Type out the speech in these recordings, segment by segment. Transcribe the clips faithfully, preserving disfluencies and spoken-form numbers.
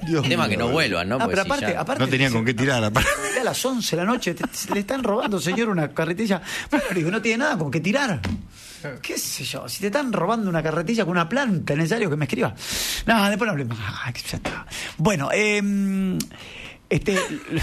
Dios El tema mío, que no vuelvan, ¿no? Ah, Porque pero si aparte, ya- aparte No tenían con qué tirar. aparte. a las once de la noche te, te- le están robando, señor, una carretilla. Bueno, le digo, no tiene nada con qué tirar. ¿Qué sé yo? Si te están robando una carretilla con una planta, ¿es necesario que me escriba? No, después no hablemos. Ay, ya está. Bueno, eh, este...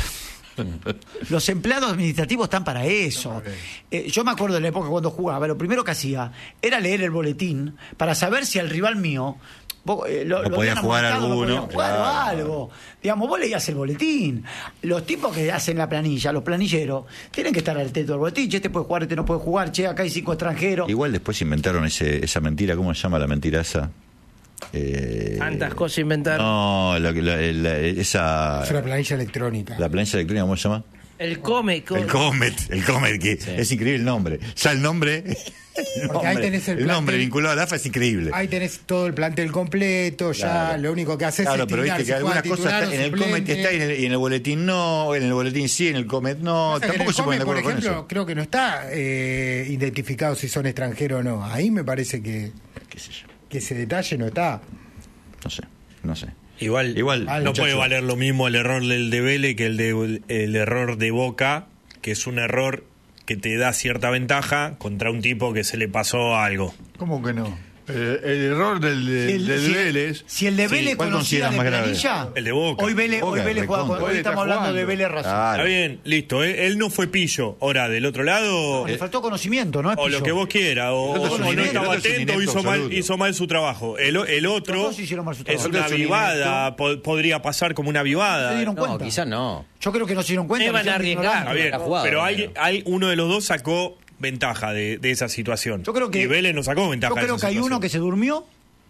los empleados administrativos están para eso. Eh, yo me acuerdo de la época cuando jugaba, lo primero que hacía era leer el boletín para saber si al rival mío vos, eh, lo, No lo podía habían jugar amontado, no alguno, podía jugar o claro. algo. Digamos, vos leías el boletín. Los tipos que hacen la planilla, los planilleros, tienen que estar al teto del boletín. Che, este puede jugar, este no puede jugar. Che, acá hay cinco extranjeros. Igual después inventaron ese, esa mentira, ¿cómo se llama la mentira esa? Eh, Tantas cosas inventaron. No, la, la- la- esa... Es una planilla electrónica. La planilla electrónica, ¿cómo se llama? El come, come. El Comet, el Comet, que es increíble el nombre. Ya el nombre... El Porque ahí nombre, tenés el el nombre plantel- vinculado a la A F A es increíble. Ahí tenés todo el plantel completo, ya Claro. lo único que haces Claro, es pero titular, viste que si juega algunas cosas titular está- o en el suplente. Comet está y en el, y en el boletín no, en el boletín sí, en el Comet no. Pasa que en Tampoco el se ponen de Come, acuerdo por con ejemplo, eso. creo que no está eh, identificado si son extranjeros o no. Ahí me parece que, ¿Qué sé yo? que ese detalle no está. No sé, no sé. Igual, Igual, no muchacho. puede valer lo mismo el error del de Vélez que el, de, el error de Boca, que es un error que te da cierta ventaja contra un tipo que se le pasó algo. ¿Cómo que no? Eh, el error del, de- Si el, del si- Vélez. si el de Sí, Vélez ¿cuál conociera consideras de más grave? planilla, El de Boca. hoy Vélez, hoy Boca, Vélez juega con- recontra. hoy estamos Está hablando de jugando. Vélez Racing. Claro. Está bien, listo. Él, él no fue pillo. Ahora, del otro lado, Le faltó conocimiento, ¿no? Es o lo pillo. que vos quieras, o, El otro es o un no inepto, estaba el otro es un atento, inepto hizo mal, absoluto. hizo mal su trabajo. El, o- el Los otro dos hicieron mal su es trabajo. una El otro es un vivada, po- podría pasar como una ¿Se vivada. dieron No, cuenta? quizás no. Yo creo que no se dieron cuenta. Se van que a son arriesgar. ignorantes. Está bien, La jugada, pero hay, primero. hay uno de los dos sacó ventaja de, de esa situación. Yo creo que, y Vélez no sacó ventaja yo de creo esa que hay uno que situación. se durmió.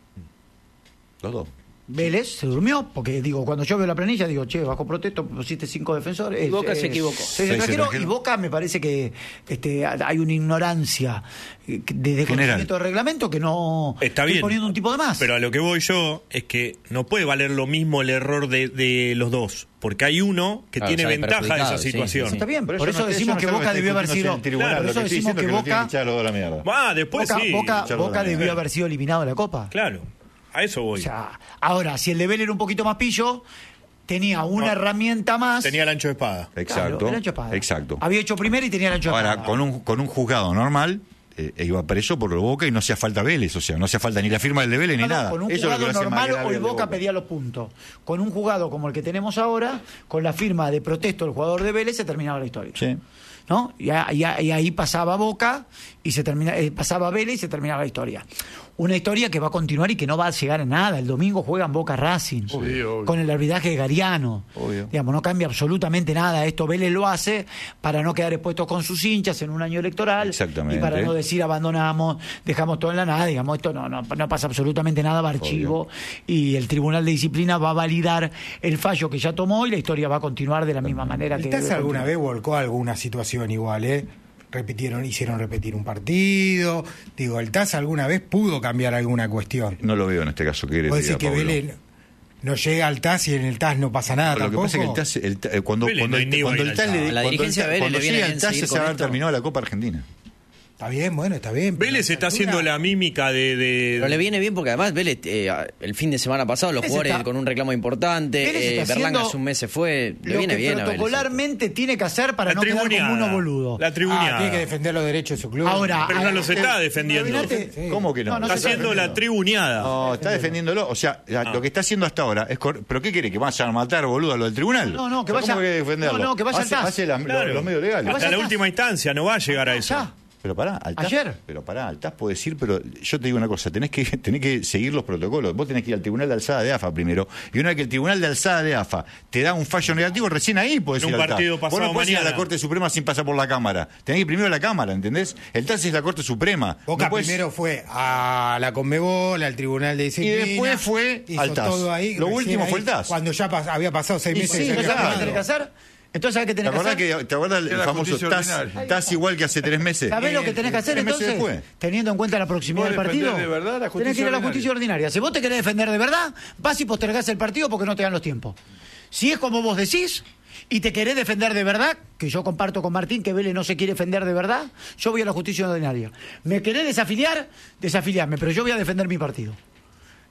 Los dos. Vélez se durmió, porque digo, cuando yo veo la planilla, digo, che, bajo protesto, pusiste cinco defensores. Y Boca se equivocó. seis Seis extranjeros, extranjeros. y Boca me parece que este, hay una ignorancia eh, de General. desconocimiento del reglamento que no Está estoy bien. poniendo un tipo de más. Pero a lo que voy yo es que no puede valer lo mismo el error de, de los dos. Porque hay uno que Claro, tiene sale ventaja de esa perjudicado, sí, situación. sí, sí. Está bien, Pero por eso eso no- decimos eso que no es Boca algo debió haber discutible sido. en el tribunal, Claro, por lo eso que estoy decimos diciendo que es lo tienen Boca, echado los dos a la mierda. Ah, después Boca, sí. Boca, echarlo Boca a la debió mierda. haber sido eliminado de la Copa. Claro, a eso voy. O sea, ahora, si el de Vélez era un poquito más pillo, tenía una No, herramienta más. Tenía el ancho de espada. Exacto. Claro, el ancho de espada. Exacto. Había hecho primero y tenía el ancho de Ahora, espada. con un, con un juzgado normal, eh, iba preso por lo Boca y no hacía falta Vélez. O sea, no hacía falta ni la firma del de Vélez ni No, no, nada. con un Eso es lo que jugado lo hace más normal, grave hoy al de Boca pedía los puntos. Con un jugado como el que tenemos ahora, con la firma de protesto del jugador de Vélez, se terminaba la historia. Sí. ¿No? Y, a- y a- y ahí pasaba Boca y se termina, eh, pasaba Vélez y se terminaba la historia. Una historia que va a continuar y que no va a llegar a nada. El domingo juegan Boca Racing obvio. con el arbitraje de Gariano. Obvio. Digamos, no cambia absolutamente nada. Esto Vélez lo hace para no quedar expuestos con sus hinchas en un año electoral. Exactamente. Y para no decir abandonamos, dejamos todo en la nada. Digamos, esto no, no, no pasa absolutamente nada, va a archivo. Y el Tribunal de Disciplina va a validar el fallo que ya tomó y la historia va a continuar de la misma manera que ¿El T A S debe alguna continuar. vez volcó alguna situación igual, eh? Repitieron, hicieron repetir un partido. Digo, ¿el T A S alguna vez pudo cambiar alguna cuestión? No lo veo en este caso. ¿Qué querés Vos que decís diga, que Pablo? Vélez no llega al T A S y en el T A S no pasa nada Lo que tampoco. pasa es que el T A S, el T- eh, cuando, Vélez cuando, no hay el, ni cuando el bailar. T A S le- A la cuando el dirigencia T A- de Vélez cuando le viene llega bien el T A S seguir se va a con haber esto. terminado la Copa Argentina. Está bien, bueno, está bien. pero Vélez a está esta haciendo altura- la mímica de... de- Pero le viene bien porque además Vélez, eh, el fin de semana pasado, los Vélez jugadores está- con un reclamo importante, Vélez eh, está Berlanga haciendo hace un mes se fue, le Lo viene que bien a Vélez. protocolarmente tiene que hacer para La no quedar como tribuneada. uno boludo. La tribuneada. Ah, tiene que defender los derechos de su club. Ahora, Pero no a- los está defendiendo. Imagínate- Sí. ¿Cómo que no? No, no Está se haciendo la tribuneada. No, está defendiéndolo. O sea, la- Ah. lo que está haciendo hasta ahora es. cor- ¿Pero qué quiere? ¿Que vayan a matar, boludo, a lo del tribunal? No, no, que O sea, vaya- ¿Cómo que defenderlo? no, no, que vaya hace, al T A S. hace las- Claro. los medios legales. vaya Hasta al la T A S. última instancia no va a llegar a eso. Ya. Pero pará, al T A S, Ayer. pero pará, al T A S puede decir, pero yo te digo una cosa, tenés que, tenés que seguir los protocolos. Vos tenés que ir al Tribunal de Alzada de A F A primero, y una vez que el Tribunal de Alzada de A F A te da un fallo negativo, recién ahí podés En ir un al T A S. partido Vos pasado no podés ir a la mañana. Corte Suprema sin pasar por la Cámara. Tenés que ir primero a la Cámara, ¿entendés? El T A S es la Corte Suprema. Boca No podés- primero fue a la Conmebol, al Tribunal de Y Disciplina. después fue hizo al T A S. todo ahí, Lo recién último ahí, fue el T A S. Cuando ya pas- había pasado seis Y meses. sí, de Entonces, ser ¿sabes qué claro. tenés que hacer? Entonces, ¿sabes qué ¿Te tenés que acordás, hacer? que, ¿Te acordás el Era famoso justicia T A S, ordinaria. T A S igual que hace tres meses? ¿Sabés lo que tenés que hacer Tres meses entonces? después. Teniendo en cuenta la proximidad ¿Vos del partido. defendés de verdad la tenés justicia que ir a la ordinaria? justicia ordinaria. Si vos te querés defender de verdad, vas y postergás el partido porque no te dan los tiempos. Si es como vos decís y te querés defender de verdad, que yo comparto con Martín que Vélez no se quiere defender de verdad, yo voy a la justicia ordinaria. ¿Me querés desafiliar? Desafiliarme, pero yo voy a defender mi partido.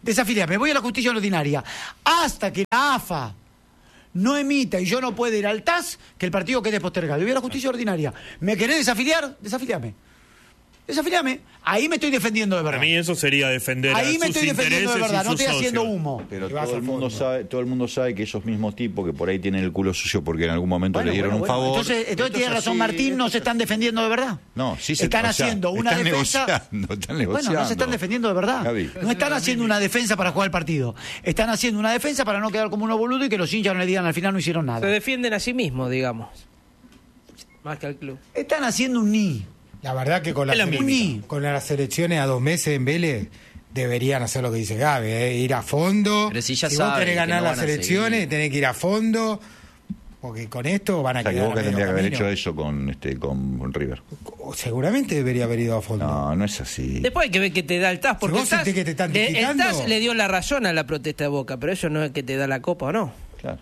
desafiliame, voy a la justicia ordinaria. Hasta que la A F A no emita y yo no puedo ir al T A S, que el partido quede postergado. Yo voy a la justicia ordinaria. ¿Me querés desafiliar? Desafiliame. Desafiliame. Ahí me estoy defendiendo de verdad. Para mí eso sería defender Ahí a me sus estoy defendiendo de intereses verdad, y no sus estoy haciendo socios. humo. Pero Y vas todo al el mundo fondo. sabe, todo el mundo sabe que esos mismos tipos que por ahí tienen el culo sucio porque en algún momento Bueno, le dieron bueno, un bueno. favor. Entonces, entonces Esto tiene es razón así, Martín, no se están defendiendo de verdad. No, sí se están o sea, haciendo una están defensa. negociando, están negociando. Bueno, no se están defendiendo de verdad. Gaby. No están haciendo una defensa para jugar el partido. Están haciendo una defensa para no quedar como unos boludos y que los hinchas no le digan al final no hicieron Se nada. defienden a sí mismos, digamos. Más que al club. Están haciendo un ni. La verdad que con, Es la las, ele- mímica. con las elecciones a dos meses en Vélez deberían hacer lo que dice Gaby, ¿eh? Ir a fondo. Pero si ya vos saben querés que ganar no las van a elecciones, seguir. tenés que ir a fondo, porque con esto van a O sea, que quedar Boca a medio tendría que haber camino. hecho eso con este con, con River. O seguramente debería haber ido a fondo. No, no es así. Después hay que ver que te da el T A S, porque vos el T A S, sentís que te están le, el criticando. T A S le dio la razón a la protesta de Boca, pero eso no es que te da la copa o no. Claro.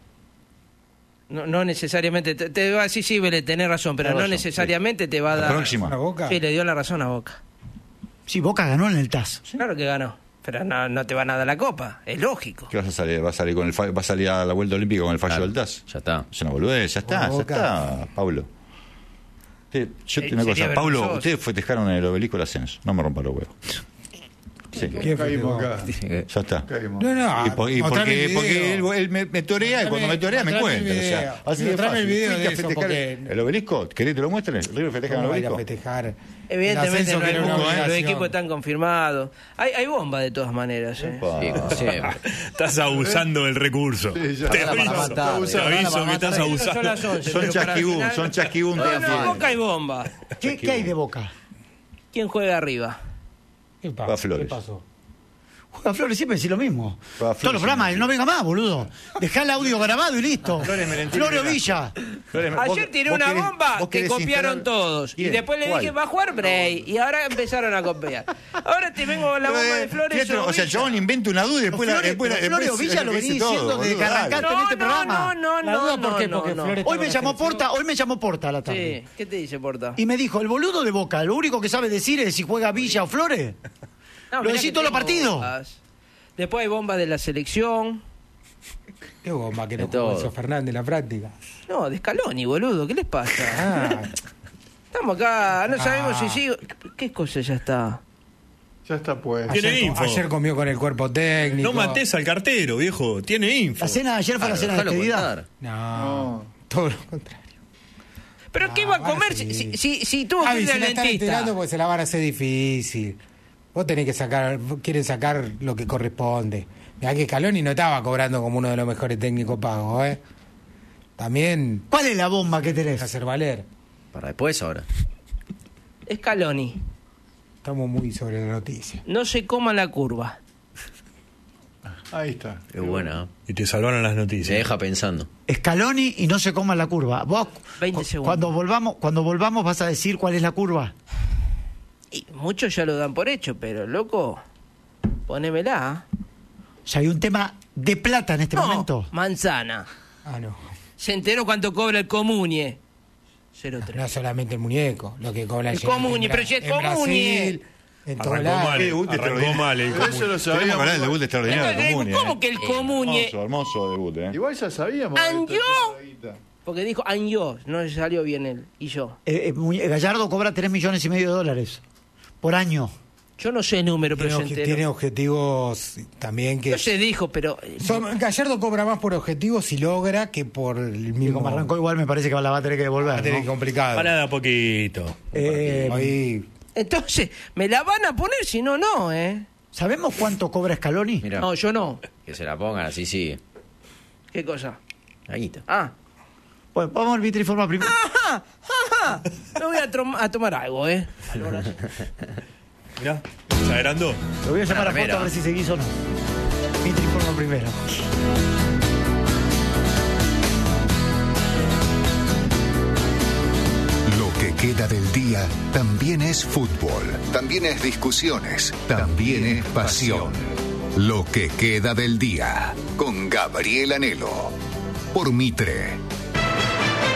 No, no necesariamente. Te, te va a decir, sí, Vélez, tenés razón, pero Tenés no razón, necesariamente te va a La dar. próxima. ¿A Boca? Sí, le dio la razón a Boca. Sí, Boca ganó en el T A S. Claro que ganó, pero no, no te van a dar la copa, es lógico. ¿Qué vas a salir? ¿Va a salir con el fa- va a salir a la vuelta olímpica con el fallo Claro, del T A S? ya está. Es una boludez, ya está, Bueno, ya Boca. está, Pablo. Usted- yo Eh, te digo una sería cosa, Pablo, vergonzoso. ustedes festejaron en el obelisco el ascenso, no me rompan los huevos. Sí, ¿Quién fue Caímos que- acá. ya está. Caímos. No, no, Y, por- y mostrame porque, el porque video. él, él me, me torea y cuando me torea me Mostrame el cuenta. O sea, video. así de Mostrame el fácil. video Fuiste de a eso, festejar porque- el obelisco, ¿querés que te lo muestre? ¿El River festeja en el ¿Cómo va a ir a obelisco? festejar? Evidentemente El ascenso no que hay era una bomba, los obligación. equipos están confirmados. Hay, hay bomba de todas maneras. ¿eh? Opa. Sí, como siempre. Estás abusando del recurso. Sí, ya. Te Para aviso, matar, te para aviso matar. que estás Son Son abusando. las once, Son pero para chasquibún, final- son chasquibún. No, todo el no, tiempo. Boca hay bomba. ¿Qué, ¿Qué hay de Boca? ¿Quién juega arriba? ¿Qué Va pasó? Flores. ¿Qué pasó? Juega Flores siempre decís lo mismo. Juega Flores Todos los programas, siempre. no venga más, boludo. Dejá el audio grabado y listo. Flores Merentini Florio Velasco. Villa. Flores, vos- Ayer tiré vos una querés- bomba vos que querés copiaron instalar- todos. Y ¿Quién? después le ¿Cuál? dije, va a jugar Bray. Y ahora empezaron a copiar. Ahora te vengo con la bomba de Flores. Fíjate, o sea, el Villa. chabón inventa una duda y después la Flores- después, pero después Florio Villa lo dice venís todo, diciendo desde que boludo, dale. arrancaste en No, este no, programa. no, no, La no, duda, ¿por qué? no, Porque no. Flores Hoy me está llamó con la Porta, hoy me llamó Porta a la tarde. Sí, ¿qué te dice Porta? Y me dijo, el boludo de Boca, lo único que sabe decir es si juega Villa o Flores. No, lo mirá decís que todos los tengo partidos. bombas. Después hay bombas de la selección. Qué bomba que no De todo. jugó Enzo Fernández en la práctica. No, de Scaloni, boludo. ¿Qué les pasa? Ah, Estamos acá, no sabemos Ah. si sigo. ¿Qué cosa ya está? Ya está pues. Tiene ayer, info. ayer comió con el cuerpo técnico. No mates al cartero, viejo. Tiene info. La cena de ayer fue la cena de Déjalo despedida. contar. No, No. todo lo contrario. ¿Pero Ah, qué iba a van a comer seguir. si, si, si tuvo que Javi, ir se al la están dentista? enterando porque se la van a hacer difícil. Vos tenés que sacar, vos quieren sacar lo que corresponde. Mirá que Scaloni no estaba cobrando como uno de los mejores técnicos pagos, ¿eh? También ¿Cuál es la bomba que hay que tenés? hacer valer. Para después ahora. Scaloni, Estamos muy sobre la noticia. no se coma la curva. Ahí está. Es buena. ¿eh? Y te salvaron las Se noticias. deja pensando. Scaloni y no se coma la curva. Vos, veinte cu- segundos. cuando volvamos, cuando volvamos vas a decir cuál es la curva. Y muchos ya lo dan por hecho, pero loco, ponémela. O sea, hay un tema de plata en este No, momento. manzana. Ah, no. Se enteró cuánto cobra el Comunie. cero tres. No solamente el muñeco, lo que cobra El en- Comuñe, en pero Bra- si es en Comuñe. Brasil, en todos Arrancó lados. mal. Qué debut Arrancó extraordinario. mal el Pero eso común. lo Tenemos que hablar del sabíamos. debut extraordinario de Eh, Comuñe. ¿Cómo que el Comuñe? Hermoso, hermoso debut, ¿eh? Igual ya sabíamos. ¿And esto, yo? esta guita. Porque dijo Anyo, no le salió bien él. Y yo. Eh, eh, Muñe- Gallardo cobra tres millones y medio de dólares por año. Yo no sé el número, pero Tiene, se obje- enteró. tiene objetivos también que... No se dijo, pero. eh, Son- Gallardo cobra más por objetivos si logra que por el Y mismo... como arrancó igual me parece que la va a tener que Va a devolver. tener ¿no? complicado. Para de a poquito. Eh, Ahí, Entonces, me la van a poner, si no, no, ¿eh? ¿Sabemos cuánto cobra Scaloni? Mira, No, yo no. que se la pongan así, sí. ¿Qué cosa? Ahí está. Ah. Bueno, vamos al Vitriforma primero. ¡Ajá! ¡Ajá! Me voy a, trom- a tomar algo, ¿eh? Mirá, se agrandó. Lo voy a llamar a remera. Foto a ver si seguís o no. Vitriforma primero. Lo que queda del día también es fútbol, también es discusiones, también es pasión. Lo que queda del día con Gabriel Anhelo por Mitre.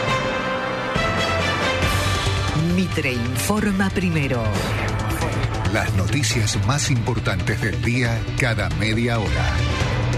Mitre informa primero. Las noticias más importantes del día cada media hora.